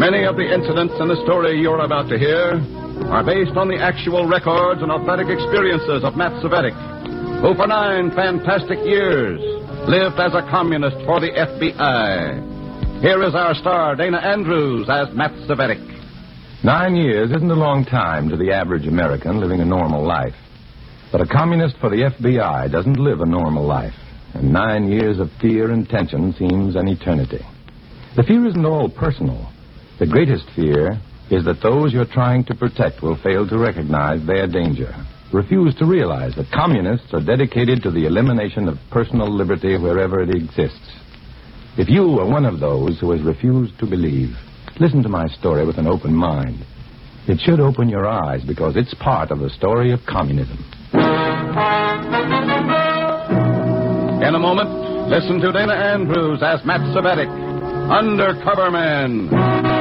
Many of the incidents in the story you're about to hear are based on the actual records and authentic experiences of Matt Cvetic, who for 9 fantastic years lived as a communist for the FBI. Here is our star, Dana Andrews, as Matt Cvetic. 9 years isn't a long time to the average American living a normal life. But a communist for the FBI doesn't live a normal life. And 9 years of fear and tension seems an eternity. The fear isn't all personal. The greatest fear is that those you're trying to protect will fail to recognize their danger, refuse to realize that communists are dedicated to the elimination of personal liberty wherever it exists. If you are one of those who has refused to believe, listen to my story with an open mind. It should open your eyes because it's part of the story of communism. In a moment, listen to Dana Andrews as Matt Cvetic, Undercover Man.